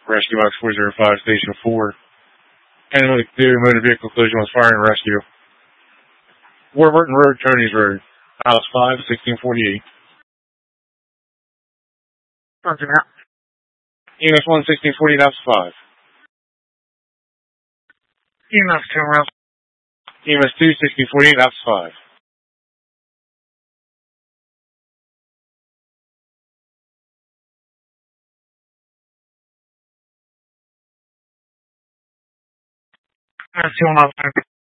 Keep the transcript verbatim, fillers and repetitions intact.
Rescue Box four zero five, Station four. Animal motor vehicle collision was fire and rescue. Warburton Road, Tony's Road. House five, sixteen forty-eight. Something out. E M S one, sixteen forty-eight, House five. E M S two, Rouse. E M S two, sixteen forty-eight, House five. E M S two,